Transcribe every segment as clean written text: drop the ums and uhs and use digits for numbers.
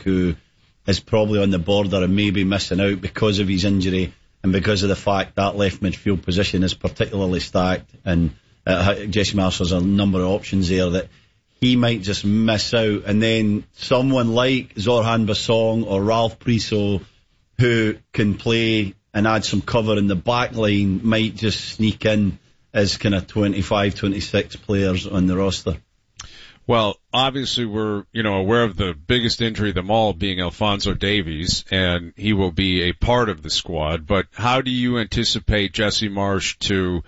who is probably on the border and maybe missing out because of his injury and because of the fact that left midfield position is particularly stacked, and Jesse Marsch has a number of options there that he might just miss out. And then someone like Zorhan Bassong or Ralph Priso, who can play and add some cover in the back line, might just sneak in as kind of 25, 26 players on the roster. Well, obviously we're, aware of the biggest injury of them all being Alphonso Davies, and he will be a part of the squad. But how do you anticipate Jesse Marsch to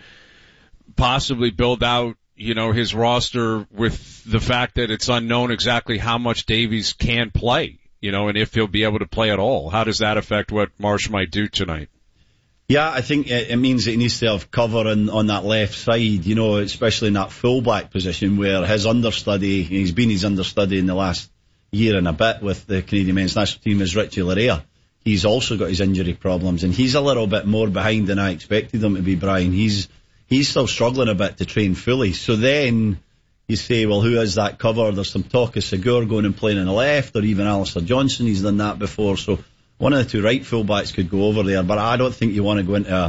possibly build out, his roster with the fact that it's unknown exactly how much Davies can play, and if he'll be able to play at all? How does that affect what Marsch might do tonight? Yeah, I think it means that he needs to have cover on that left side, especially in that full-back position where his understudy, he's been his understudy in the last year and a bit with the Canadian men's national team, is Richie Larea. He's also got his injury problems, and he's a little bit more behind than I expected him to be, Brian. He's still struggling a bit to train fully. So then you say, well, who is that cover? There's some talk of Segur going and playing on the left, or even Alistair Johnson. He's done that before, so one of the two right fullbacks could go over there, but I don't think you want to go into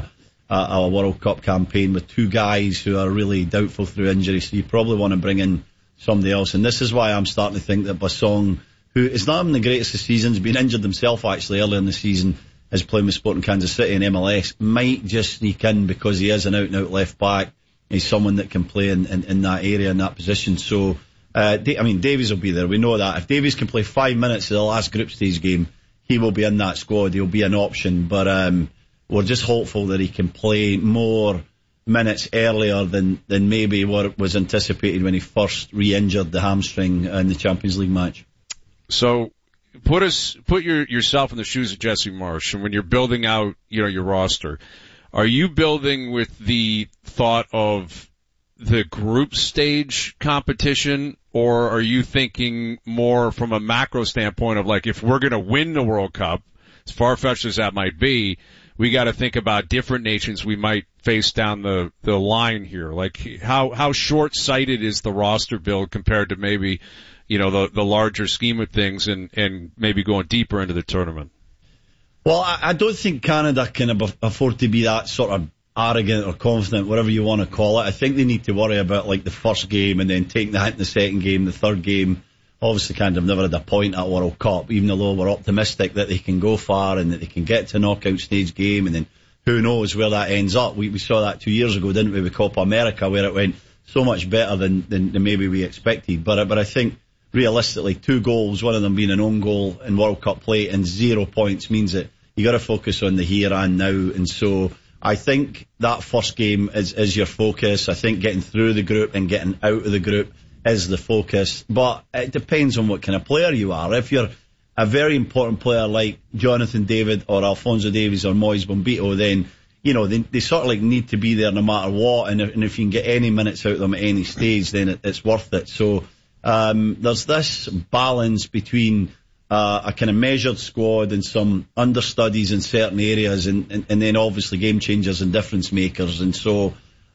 a World Cup campaign with two guys who are really doubtful through injury, so you probably want to bring in somebody else. And this is why I'm starting to think that Bassong, who is not having the greatest of seasons, been injured himself actually earlier in the season, is playing with Sporting Kansas City in MLS, might just sneak in because he is an out-and-out left back. He's someone that can play in that area, in that position. So, Davies will be there. We know that. If Davies can play 5 minutes of the last group stage game, he will be in that squad. He'll be an option, but we're just hopeful that he can play more minutes earlier than maybe what was anticipated when he first re-injured the hamstring in the Champions League match. So put yourself in the shoes of Jesse Marsch, and when you're building out, your roster, are you building with the thought of the group stage competition, or are you thinking more from a macro standpoint of like, if we're going to win the World Cup, as far-fetched as that might be, we got to think about different nations we might face down the line here? Like, how short-sighted is the roster build compared to maybe, the larger scheme of things and maybe going deeper into the tournament? Well, I don't think Canada can afford to be that sort of arrogant or confident, whatever you want to call it. I think they need to worry about like the first game and then taking the hit in the second game, the third game. Obviously Canada have never had a point at World Cup, even though we're optimistic that they can go far and that they can get to a knockout stage game, and then who knows where that ends up. We saw that 2 years ago, didn't we, with Copa America, where it went so much better than maybe we expected. But I think realistically 2 goals, one of them being an own goal in World Cup play, and 0 points means that you got to focus on the here and now. And so I think that first game is your focus. I think getting through the group and getting out of the group is the focus. But it depends on what kind of player you are. If you're a very important player like Jonathan David or Alphonso Davies or Moise Bombito, then, they sort of like need to be there no matter what. And if you can get any minutes out of them at any stage, then it's worth it. So there's this balance between a kind of measured squad and some understudies in certain areas, and then obviously game changers and difference makers. And so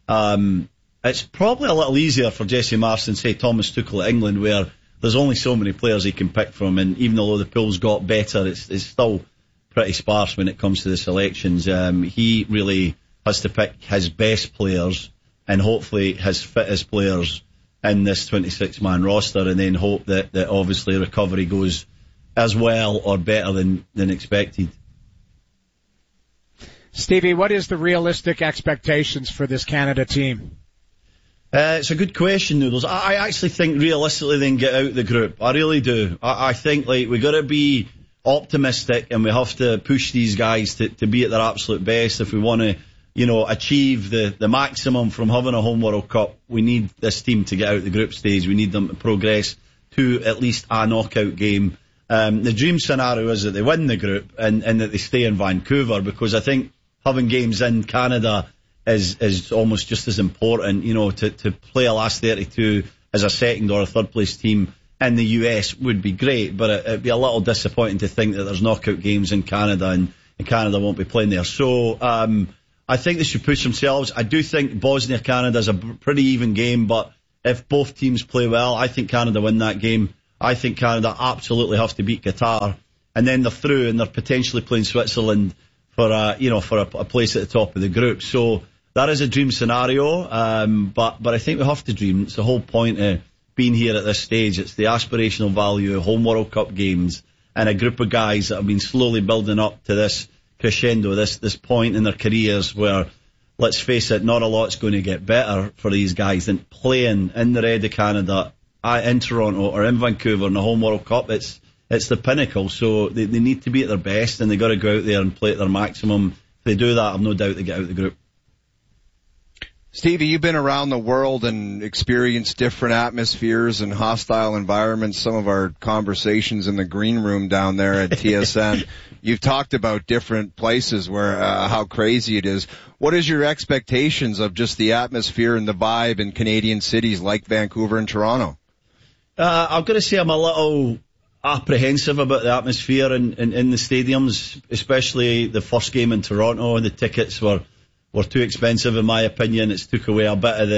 it's probably a little easier for Jesse Marsch than, say, Thomas Tuchel at England, where there's only so many players he can pick from, and even though the pool's got better, it's still pretty sparse when it comes to the selections. He really has to pick his best players and hopefully his fittest players in this 26-man roster, and then hope that obviously recovery goes as well or better than expected. Stevie, what is the realistic expectations for this Canada team? It's a good question, Noodles. I actually think realistically they can get out the group. I really do. I think we got to be optimistic, and we have to push these guys to be at their absolute best if we want to, achieve the maximum from having a home World Cup. We need this team to get out the group stage. We need them to progress to at least a knockout game. The dream scenario is that they win the group and that they stay in Vancouver, because I think having games in Canada is almost just as important. To play a last 32 as a second or a third place team in the US would be great, but it'd be a little disappointing to think that there's knockout games in Canada and Canada won't be playing there. So I think they should push themselves. I do think Bosnia-Canada is a pretty even game, but if both teams play well, I think Canada win that game. I think Canada absolutely have to beat Qatar, and then they're through and they're potentially playing Switzerland for a place at the top of the group. So that is a dream scenario, but I think we have to dream. It's the whole point of being here at this stage. It's the aspirational value of home World Cup games and a group of guys that have been slowly building up to this crescendo, this point in their careers where, let's face it, not a lot's going to get better for these guys than playing in the red of Canada, in Toronto or in Vancouver in the home World Cup. It's the pinnacle, so they need to be at their best and they got to go out there and play at their maximum. If they do that, I've no doubt they get out of the group. Stevie, you've been around the world and experienced different atmospheres and hostile environments. Some of our conversations in the green room down there at TSN, you've talked about different places where how crazy it is. What is your expectations of just the atmosphere and the vibe in Canadian cities like Vancouver and Toronto? I've got to say I'm a little apprehensive about the atmosphere in the stadiums, especially the first game in Toronto. The tickets were too expensive, in my opinion. It's took away a bit of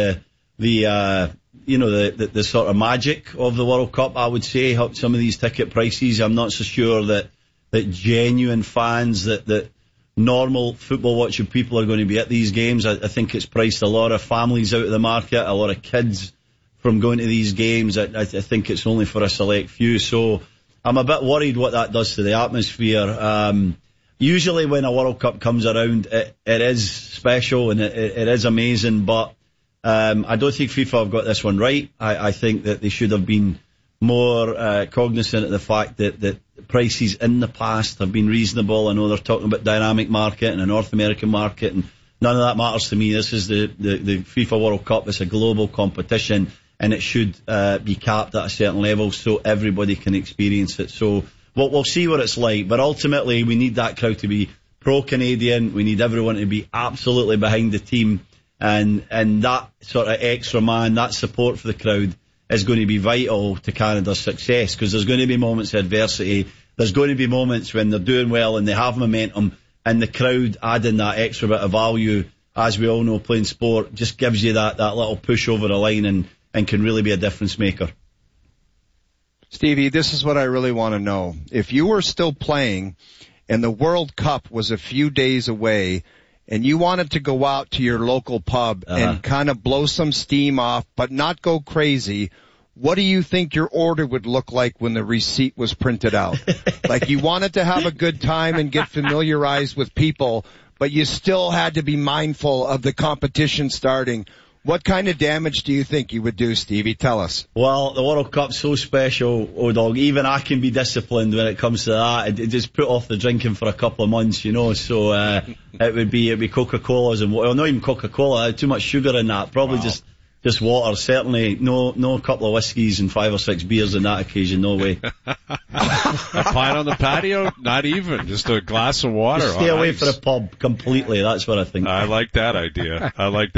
the sort of magic of the World Cup, I would say, some of these ticket prices. I'm not so sure that genuine fans, that normal football watching people are going to be at these games. I think it's priced a lot of families out of the market, a lot of kids from going to these games. I think it's only for a select few. So I'm a bit worried what that does to the atmosphere. Usually when a World Cup comes around, it is special and it is amazing, but I don't think FIFA have got this one right. I think that they should have been more cognizant of the fact that prices in the past have been reasonable. I know they're talking about dynamic market and a North American market, and none of that matters to me. This is the FIFA World Cup. It's a global competition, and it should be capped at a certain level so everybody can experience it. So we'll see what it's like, but ultimately we need that crowd to be pro-Canadian. We need everyone to be absolutely behind the team, and that sort of extra man, that support for the crowd is going to be vital to Canada's success, because there's going to be moments of adversity. There's going to be moments when they're doing well and they have momentum, and the crowd adding that extra bit of value, as we all know, playing sport just gives you that little push over the line and can really be a difference maker. Stevie, this is what I really want to know. If you were still playing and the World Cup was a few days away and you wanted to go out to your local pub and kind of blow some steam off but not go crazy, what do you think your order would look like when the receipt was printed out? Like, you wanted to have a good time and get familiarized with people, but you still had to be mindful of the competition starting. What kind of damage do you think you would do, Stevie? Tell us. Well, the World Cup's so special, O-Dog. Even I can be disciplined when it comes to that. It just put off the drinking for a couple of months, So it'd be Coca-Colas and well, not even Coca-Cola. Too much sugar in that. Probably just water. Certainly no couple of whiskies and 5 or 6 beers on that occasion. No way. A pint on the patio? Not even. Just a glass of water. Just stay away from the pub completely. That's what I think. I like that idea.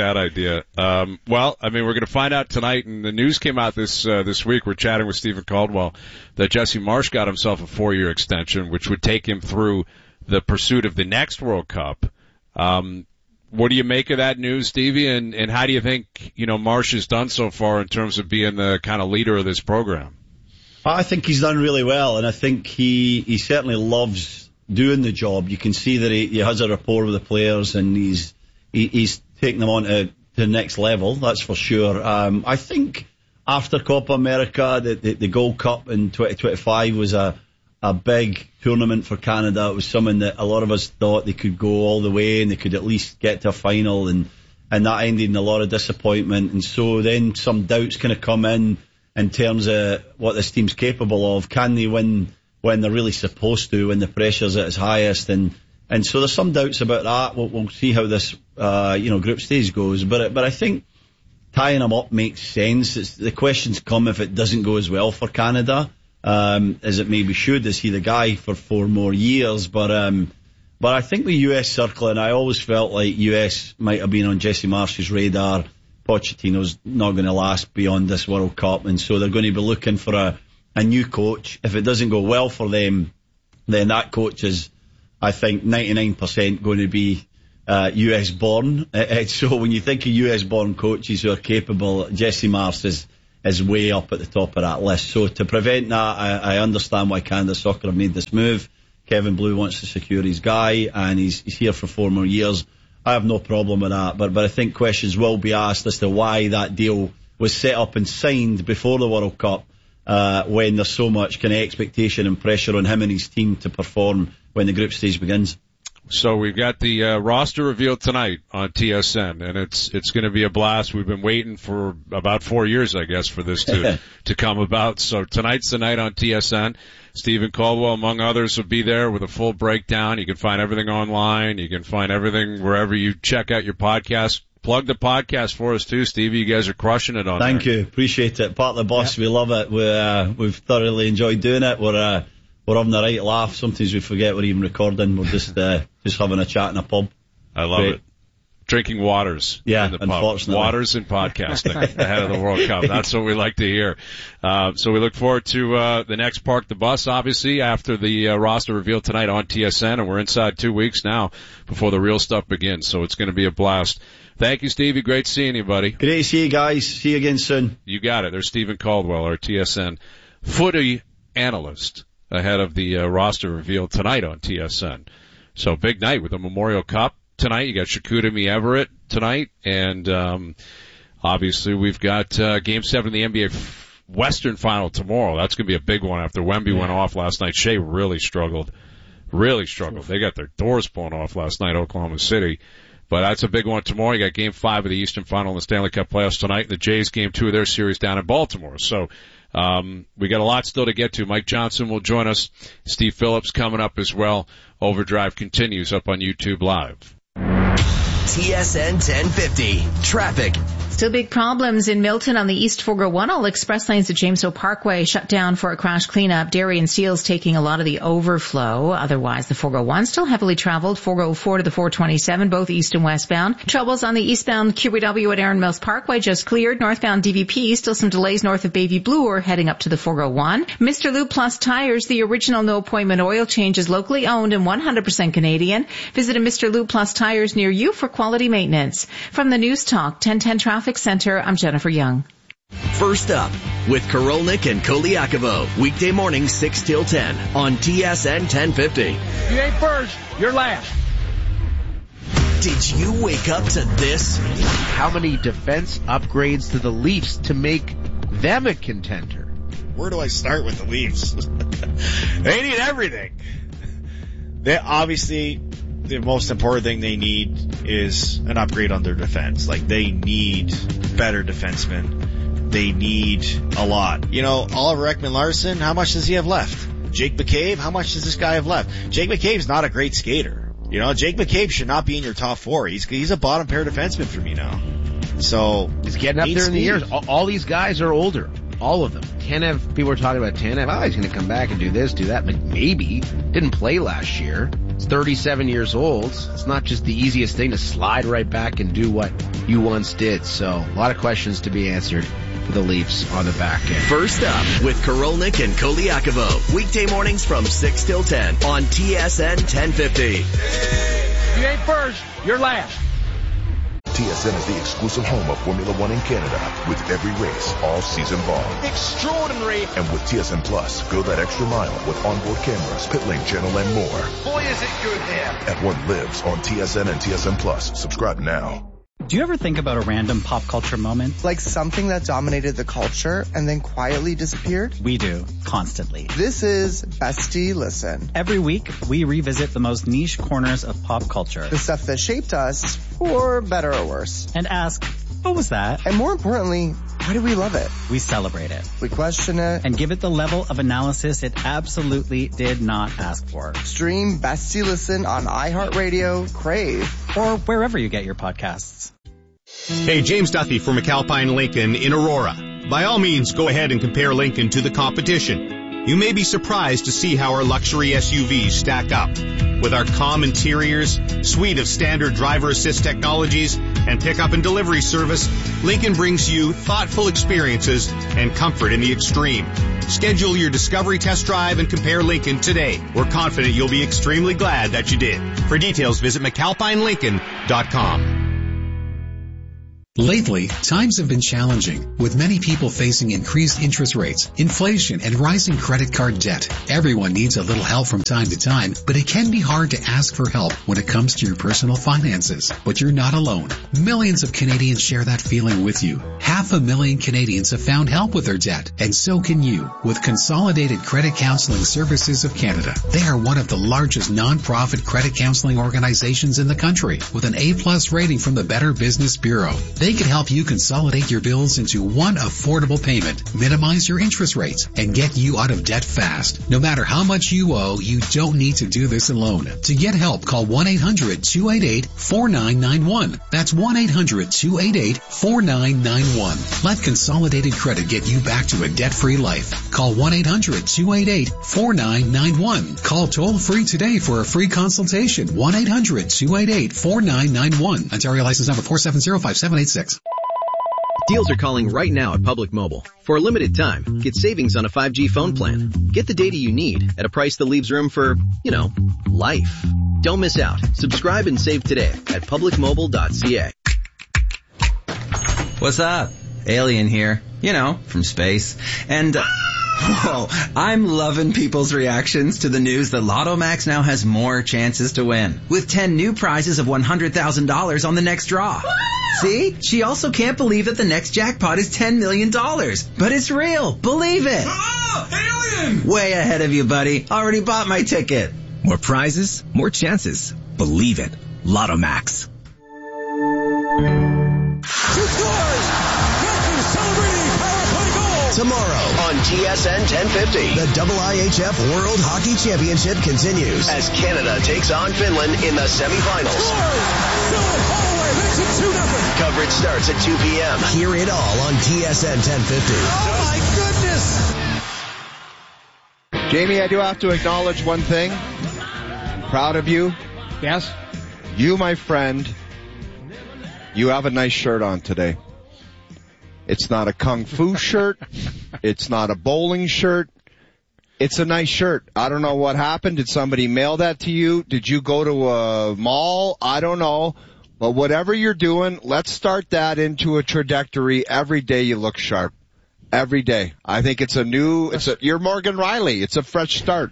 Well, I mean, we're going to find out tonight, and the news came out this week. We're chatting with Stephen Caldwell that Jesse Marsch got himself a 4-year extension, which would take him through the pursuit of the next World Cup. What do you make of that news, Stevie? And how do you think, Marsch has done so far in terms of being the kind of leader of this program? I think he's done really well, and I think he certainly loves doing the job. You can see that he has a rapport with the players, and he's taking them on to the next level, that's for sure. I think after Copa America, the Gold Cup in 2025 was a big tournament for Canada. It was something that a lot of us thought they could go all the way and they could at least get to a final, and that ended in a lot of disappointment. And so then some doubts kind of come in terms of what this team's capable of. Can they win when they're really supposed to, when the pressure's at its highest? And so there's some doubts about that. We'll see how this group stage goes. But I think tying them up makes sense. The questions come if it doesn't go as well for Canada. As it maybe should. Is he the guy for 4 more years? But I think the US circling, I always felt like US might have been on Jesse Marsch's radar. Pochettino's not going to last beyond this World Cup, and so they're going to be looking for a new coach. If it doesn't go well for them, then that coach is, I think, 99% going to be US born. So when you think of US born coaches who are capable, Jesse Marsch is is way up at the top of that list. So to prevent that, I understand why Canada Soccer have made this move. Kevin Blue wants to secure his guy, and he's here for 4 more years. I have no problem with that, but I think questions will be asked as to why that deal was set up and signed before the World Cup, when there's so much kind of expectation and pressure on him and his team to perform when the group stage begins. So we've got the roster revealed tonight on TSN, and it's going to be a blast. We've been waiting for about 4 years, I guess, for this to come about. So tonight's the night on TSN. Stephen Caldwell, among others, will be there with a full breakdown. You can find everything online. You can find everything wherever you check out your podcast. Plug the podcast for us too, Stevie. You guys are crushing it on there. Thank you. Appreciate it. Part of the boss. Yep. We love it. We've thoroughly enjoyed doing it. We're having a right laugh. Sometimes we forget we're even recording. We're just having a chat in a pub. I love it. Drinking waters. Yeah, in the unfortunately. Pub. Waters and podcasting ahead of the World Cup. That's what we like to hear. So we look forward to the next Park the Bus, obviously, after the roster reveal tonight on TSN, and we're inside 2 weeks now before the real stuff begins. So it's going to be a blast. Thank you, Stevie. Great seeing you, buddy. Great to see you guys. See you again soon. You got it. There's Stephen Caldwell, our TSN footy analyst, ahead of the roster reveal tonight on TSN. So big night with the Memorial Cup tonight. You got Chicoutimi Everett tonight, and obviously we've got Game 7 of the NBA Western Final tomorrow. That's going to be a big one after Wemby went off last night. Shea really struggled. They got their doors blown off last night, Oklahoma City. But that's a big one tomorrow. You got Game 5 of the Eastern Final in the Stanley Cup playoffs tonight. The Jays Game 2 of their series down in Baltimore. So we got a lot still to get to. Mike Johnson will join us. Steve Phillips coming up as well. Overdrive continues up on YouTube Live. TSN 1050. Traffic. Still big problems in Milton on the East 401. All express lanes at James O Parkway shut down for a crash cleanup. Darien Steele's taking a lot of the overflow. Otherwise, the 401 still heavily traveled. 404 to the 427, both east and westbound. Troubles on the eastbound QEW at Erin Mills Parkway just cleared. Northbound DVP, still some delays north of Bayview Bloor heading up to the 401. Mr. Lube Plus Tires, the original no appointment oil change, is locally owned and 100% Canadian. Visit a Mr. Lube Plus Tires near you for quality maintenance. From the News Talk 1010 Traffic Center, I'm Jennifer Young. First Up with Korolnik and Koliakovo. Weekday morning 6 till 10 on TSN 1050. You ain't first, you're last. Did you wake up to this? How many defense upgrades to the Leafs to make them a contender? Where do I start with the Leafs? They need everything. They obviously, the most important thing they need is an upgrade on their defense. Like, they need better defensemen. They need a lot. You know, Oliver Ekman-Larsson, how much does he have left? Jake McCabe, how much does this guy have left? Jake McCabe's not a great skater. You know, Jake McCabe should not be in your top 4. He's a bottom pair defenseman for me now. So he's getting up there in the years. All these guys are older. All of them. Tanev, people were talking about Tanev. Oh, he's going to come back and do this, do that. But maybe. Didn't play last year. He's 37 years old. It's not just the easiest thing to slide right back and do what you once did. So a lot of questions to be answered for the Leafs on the back end. First Up with Korolnik and Koliakovo. Weekday mornings from 6 till 10 on TSN 1050. You ain't first, you're last. TSN is the exclusive home of Formula One in Canada, with every race all season long. Extraordinary. And with TSN Plus, go that extra mile with onboard cameras, pit lane channel, and more. Boy, is it good there. Everyone lives on TSN and TSN Plus. Subscribe now. Do you ever think about a random pop culture moment? Like something that dominated the culture and then quietly disappeared? We do, constantly. This is Bestie Listen. Every week, we revisit the most niche corners of pop culture. The stuff that shaped us, for better or worse. And ask, what was that? And more importantly, why do we love it? We celebrate it. We question it. And give it the level of analysis it absolutely did not ask for. Stream Bestie Listen on iHeartRadio, Crave, or wherever you get your podcasts. Hey, James Duffy for McAlpine Lincoln in Aurora. By all means, go ahead and compare Lincoln to the competition. You may be surprised to see how our luxury SUVs stack up. With our calm interiors, suite of standard driver assist technologies, and pickup and delivery service, Lincoln brings you thoughtful experiences and comfort in the extreme. Schedule your discovery test drive and compare Lincoln today. We're confident you'll be extremely glad that you did. For details, visit McAlpineLincoln.com. Lately, times have been challenging, with many people facing increased interest rates, inflation, and rising credit card debt. Everyone needs a little help from time to time, but it can be hard to ask for help when it comes to your personal finances. But you're not alone. Millions of Canadians share that feeling with you. 500,000 Canadians have found help with their debt, and so can you, with Consolidated Credit Counseling Services of Canada. They are one of the largest non-profit credit counseling organizations in the country, with an A+ rating from the Better Business Bureau. They can help you consolidate your bills into one affordable payment, minimize your interest rates, and get you out of debt fast. No matter how much you owe, you don't need to do this alone. To get help, call 1-800-288-4991. That's 1-800-288-4991. Let Consolidated Credit get you back to a debt-free life. Call 1-800-288-4991. Call toll-free today for a free consultation. 1-800-288-4991. Ontario license number 4705786. Deals are calling right now at Public Mobile. For a limited time, get savings on a 5G phone plan. Get the data you need at a price that leaves room for, life. Don't miss out. Subscribe and save today at publicmobile.ca. What's up? Alien here. From space. And, whoa, I'm loving people's reactions to the news that Lotto Max now has more chances to win, with 10 new prizes of $100,000 on the next draw. See? She also can't believe that the next jackpot is $10 million. But it's real. Believe it. Oh, alien! Way ahead of you, buddy. Already bought my ticket. More prizes, more chances. Believe it. Lotto Max. Tomorrow on TSN 1050, the IIHF World Hockey Championship continues as Canada takes on Finland in the semifinals. Coverage starts at 2 p.m. Hear it all on TSN 1050. Oh my goodness! Jamie, I do have to acknowledge one thing. I'm proud of you. Yes? You, my friend, you have a nice shirt on today. It's not a kung fu shirt. It's not a bowling shirt. It's a nice shirt. I don't know what happened. Did somebody mail that to you? Did you go to a mall? I don't know. But whatever you're doing, let's start that into a trajectory. Every day you look sharp. Every day. I think you're Morgan Riley. It's a fresh start.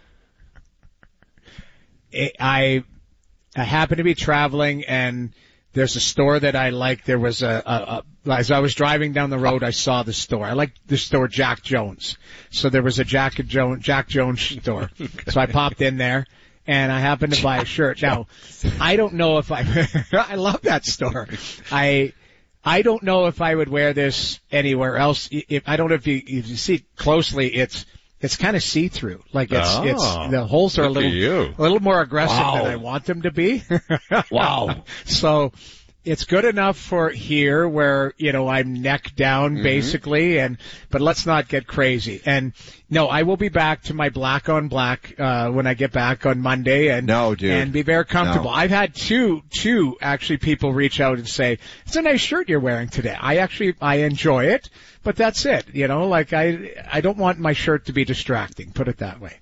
I happen to be traveling, and there's a store that I like. There was as I was driving down the road, I saw the store. I like the store Jack Jones. So there was a Jack Jones store. So I popped in there, and I happened to buy a shirt. Now, I don't know if I love that store. I don't know if I would wear this anywhere else. I don't know if you see it closely, it's kind of see-through. Like it's the holes are a little more aggressive than I want them to be. Wow. So it's good enough for here where, I'm neck down basically, but let's not get crazy. And no, I will be back to my black on black, when I get back on Monday and be very comfortable. No. I've had two actually people reach out and say, it's a nice shirt you're wearing today. I enjoy it, but that's it. I don't want my shirt to be distracting, put it that way.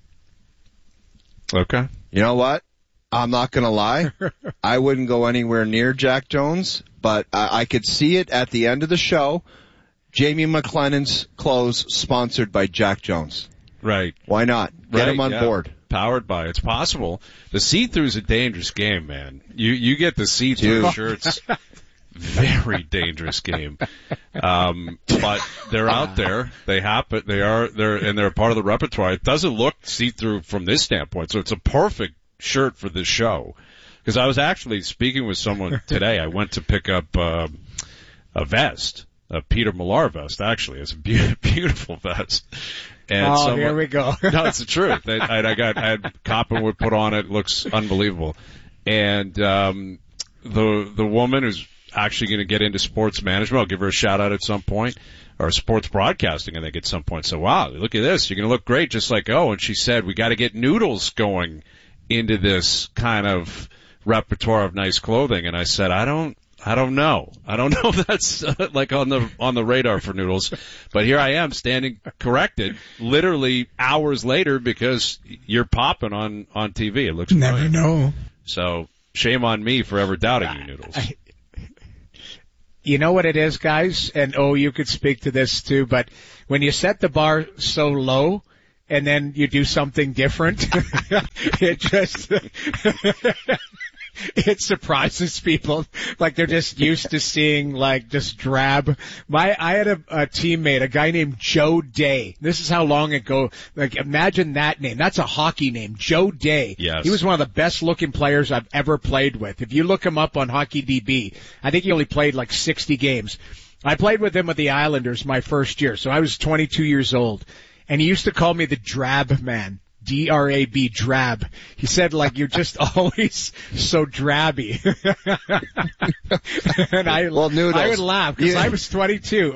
Okay. You know what? I'm not going to lie. I wouldn't go anywhere near Jack Jones, but I could see it at the end of the show. Jamie McLennan's clothes sponsored by Jack Jones. Right. Why not? Get him on board. Powered by. It's possible. The see-through is a dangerous game, man. You get the see-through shirts. Very dangerous game. But they're out there. They happen. They're a part of the repertoire. It doesn't look see-through from this standpoint, so it's a perfect shirt for this show. Because I was actually speaking with someone today. I went to pick up a vest, a Peter Millar vest. Actually, it's a beautiful vest. And here we go. No, it's the truth. I had Coppenwood put on it. Looks unbelievable. And the woman who's actually going to get into sports management, I'll give her a shout out at some point, or sports broadcasting, I think at some point. So, wow, look at this. You're going to look great, just like and she said, we got to get Noodles going into this kind of repertoire of nice clothing. And I said, I don't know. I don't know if that's like on the radar for Noodles, but here I am standing corrected literally hours later because you're popping on TV. It looks never know. So shame on me for ever doubting you, Noodles. You know what it is, guys? And you could speak to this too, but when you set the bar so low and then you do something different, it just, it surprises people. Like they're just used to seeing like just drab. I had a teammate, a guy named Joe Day. This is how long ago, like imagine that name. That's a hockey name, Joe Day. Yes. He was one of the best looking players I've ever played with. If you look him up on HockeyDB, I think he only played like 60 games. I played with him with the Islanders my first year, so I was 22 years old. And he used to call me the Drab Man. D-R-A-B, drab. He said, like, you're just always so drabby. And I would laugh because I was 22.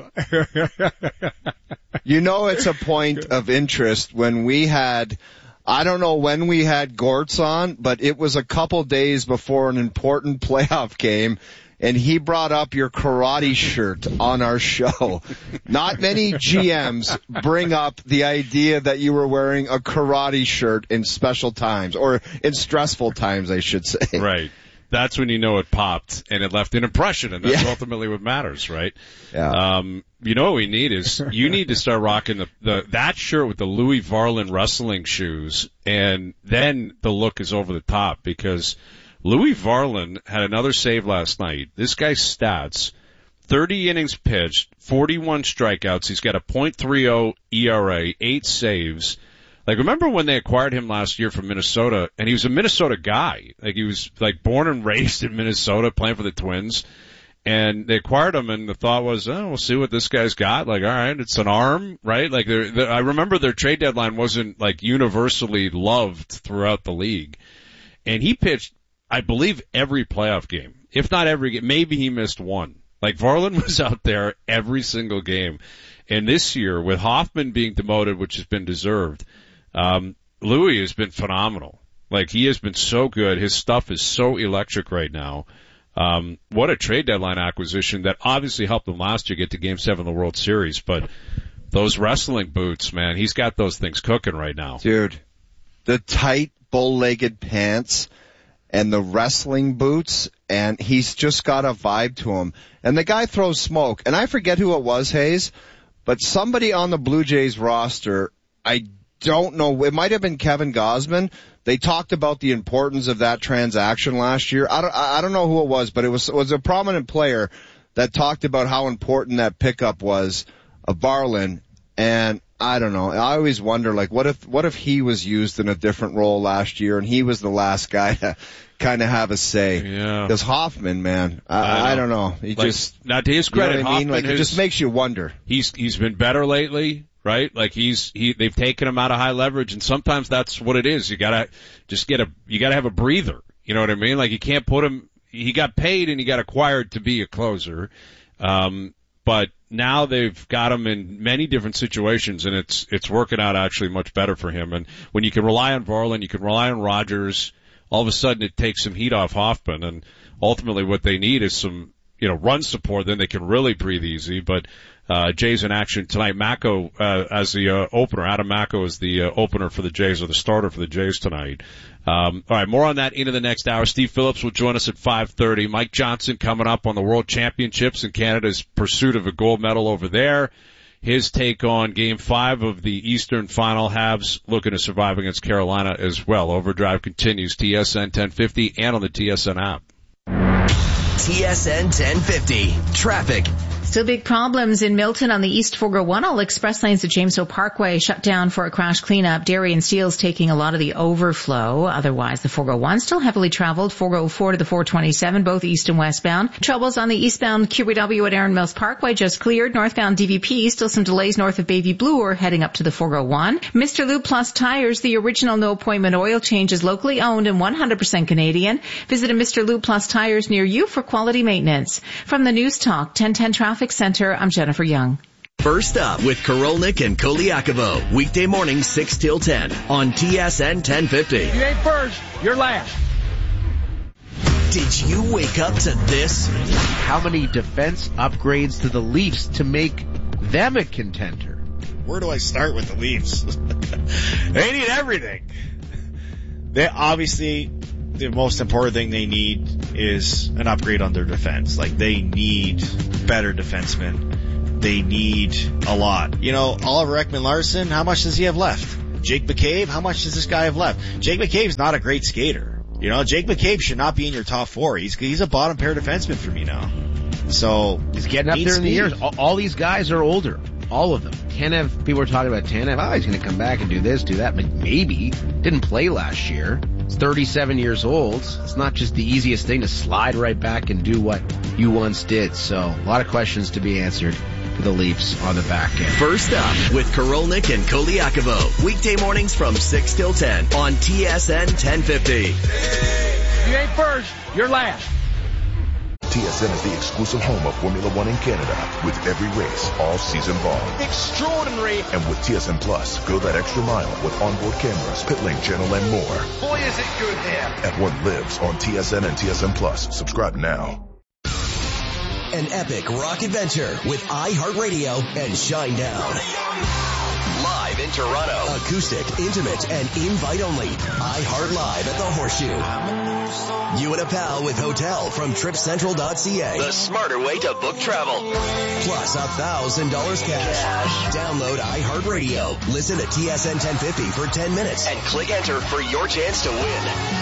You know, it's a point of interest when we had, I don't know when we had Gortz on, but it was a couple days before an important playoff game. And he brought up your karate shirt on our show. Not many GMs bring up the idea that you were wearing a karate shirt in special times, or in stressful times, I should say. Right. That's when you know it popped and it left an impression, and that's ultimately what matters, right? Yeah. You know what we need is you need to start rocking that shirt with the Louis Varlin wrestling shoes, and then the look is over the top, because Louis Varlin had another save last night. This guy's stats, 30 innings pitched, 41 strikeouts. He's got a .30 ERA, 8 saves. Like, remember when they acquired him last year from Minnesota, and he was a Minnesota guy. Like, he was, like, born and raised in Minnesota, playing for the Twins. And they acquired him, and the thought was, we'll see what this guy's got. Like, all right, it's an arm, right? Like, I remember their trade deadline wasn't, like, universally loved throughout the league. And he pitched, I believe, every playoff game. If not every game, maybe he missed one. Like, Varlin was out there every single game. And this year, with Hoffman being demoted, which has been deserved, Louis has been phenomenal. Like, he has been so good. His stuff is so electric right now. What a trade deadline acquisition that obviously helped him last year get to Game 7 of the World Series. But those wrestling boots, man, he's got those things cooking right now. Dude, the tight, bull-legged pants and the wrestling boots, and he's just got a vibe to him. And the guy throws smoke. And I forget who it was, Hayes, but somebody on the Blue Jays roster, I don't know, it might have been Kevin Gausman. They talked about the importance of that transaction last year. I don't know who it was, but it was a prominent player that talked about how important that pickup was of Varlin. And I don't know. I always wonder, like, what if he was used in a different role last year and he was the last guy to kind of have a say? Yeah. Because Hoffman, man, I don't know. He like, just, now to his credit, you know what I mean? Like, it just makes you wonder. He's been better lately, right? Like they've taken him out of high leverage, and sometimes that's what it is. You gotta have a breather. You know what I mean? Like, you can't put him, he got paid and he got acquired to be a closer. But now they've got him in many different situations, and it's working out actually much better for him. And when you can rely on Varlin, you can rely on Rogers, all of a sudden it takes some heat off Hoffman, and ultimately what they need is some, run support, then they can really breathe easy. But Jays in action tonight. Mako as the opener. Adam Mako is the opener for the Jays, or the starter for the Jays tonight. All right, more on that into the next hour. Steve Phillips will join us at 5:30. Mike Johnson coming up on the World Championships and Canada's pursuit of a gold medal over there. His take on Game 5 of the Eastern Final. Habs looking to survive against Carolina as well. Overdrive continues. TSN 1050 and on the TSN app. TSN 1050. Traffic. Still big problems in Milton on the East 401. All express lanes at James O Parkway shut down for a crash cleanup. Darien Steele's taking a lot of the overflow. Otherwise, the 401 still heavily traveled. 404 to the 427, both east and westbound. Troubles on the eastbound QEW at Erin Mills Parkway just cleared. Northbound DVP, still some delays north of Baby Blue or heading up to the 401. Mr. Lube Plus Tires, the original no appointment oil change, is locally owned and 100% Canadian. Visit a Mr. Lube Plus Tires near you for quality maintenance. From the News Talk 1010 Traffic Center, I'm Jennifer Young. First up with Korolnik and Koliakovo. Weekday morning 6 till 10 on TSN 1050. You ain't first, you're last. Did you wake up to this? How many defense upgrades to the Leafs to make them a contender? Where do I start with the Leafs? They need everything. They obviously, the most important thing they need is an upgrade on their defense. Like, they need better defensemen. They need a lot. You know, Oliver Ekman-Larsson, how much does he have left? Jake McCabe, how much does this guy have left? Jake McCabe's not a great skater. You know, Jake McCabe should not be in your top four. He's a bottom pair defenseman for me now. So he's getting up there in the years. All these guys are older. All of them. Tanev, people were talking about Tanev. He's going to come back and do this, do that. Maybe. Didn't play last year. He's 37 years old. It's not just the easiest thing to slide right back and do what you once did. So a lot of questions to be answered for the Leafs on the back end. First up with Korolnik and Koliakovo. Weekday mornings from 6 till 10 on TSN 1050. You ain't first, you're last. TSN is the exclusive home of Formula One in Canada, with every race all season long. Extraordinary. And with TSN Plus, go that extra mile with onboard cameras, pit lane channel, and more. Boy, is it good here. F1 lives on TSN and TSN Plus. Subscribe now. An epic rock adventure with iHeartRadio and Shinedown. Live in Toronto. Acoustic, intimate, and invite only. iHeart Live at the Horseshoe. You and a pal with hotel from TripCentral.ca. The smarter way to book travel. Plus $1,000 cash. Download iHeartRadio. Listen to TSN 1050 for 10 minutes. And click enter for your chance to win.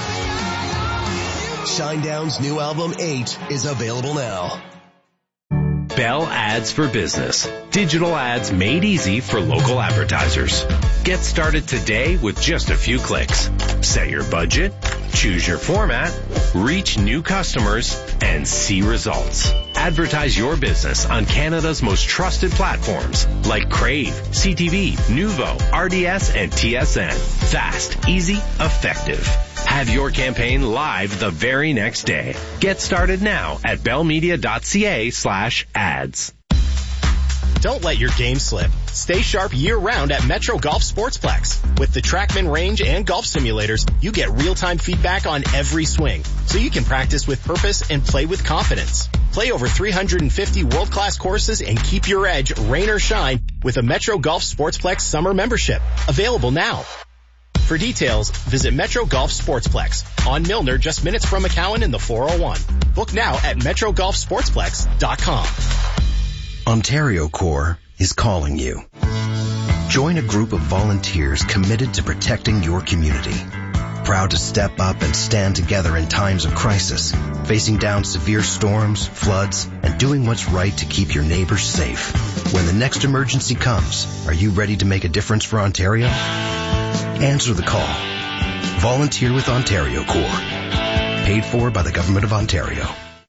Shinedown's new album 8 is available now. Bell Ads for Business. Digital ads made easy for local advertisers. Get started today with just a few clicks. Set your budget, choose your format, reach new customers, and see results. Advertise your business on Canada's most trusted platforms like Crave, CTV, Nuvo, RDS, and TSN. Fast, easy, effective. Have your campaign live the very next day. Get started now at bellmedia.ca/ads. Don't let your game slip. Stay sharp year-round at Metro Golf Sportsplex. With the TrackMan range and golf simulators, you get real-time feedback on every swing, so you can practice with purpose and play with confidence. Play over 350 world-class courses and keep your edge, rain or shine, with a Metro Golf Sportsplex summer membership. Available now. For details, visit Metro Golf Sportsplex on Milner, just minutes from McCowan in the 401. Book now at MetroGolfSportsplex.com. Ontario Corps is calling you. Join a group of volunteers committed to protecting your community. Proud to step up and stand together in times of crisis, facing down severe storms, floods, and doing what's right to keep your neighbors safe. When the next emergency comes, are you ready to make a difference for Ontario? Answer the call. Volunteer with Ontario Corps. Paid for by the Government of Ontario.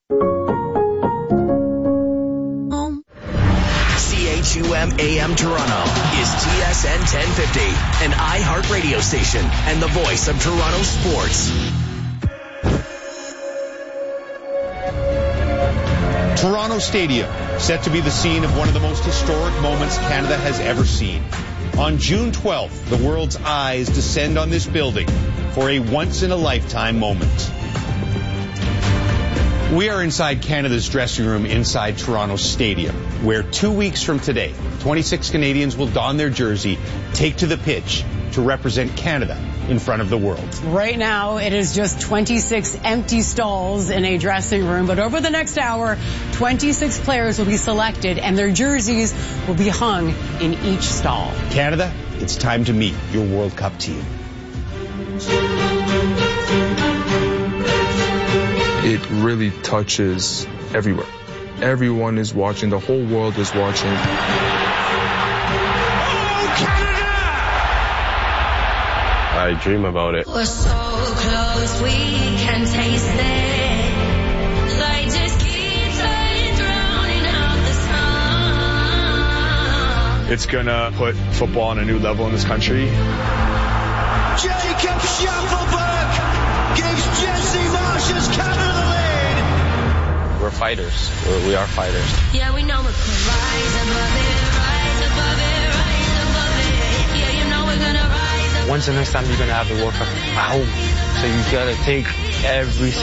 CHUM AM Toronto is TSN 1050, an iHeart radio station and the voice of Toronto sports. Toronto Stadium, set to be the scene of one of the most historic moments Canada has ever seen. On June 12th, the world's eyes descend on this building for a once-in-a-lifetime moment. We are inside Canada's dressing room inside Toronto Stadium, where 2 weeks from today, 26 Canadians will don their jersey, take to the pitch to represent Canada in front of the world. Right now, it is just 26 empty stalls in a dressing room, but over the next hour, 26 players will be selected and their jerseys will be hung in each stall. Canada, it's time to meet your World Cup team. It really touches everywhere. Everyone is watching. The whole world is watching. I dream about it. We're so close, we can taste it. Light just keeps on drowning out the sun. It's gonna put football on a new level in this country. Jacob Schaffelberg gives Jesse Marsh's Canada the lead. We're fighters. We are fighters. Yeah, we know we can rise above it, rise above it, rise above it. Yeah, you know we're gonna rise. When's the next time you're going to have the World Cup at home? So you got to take every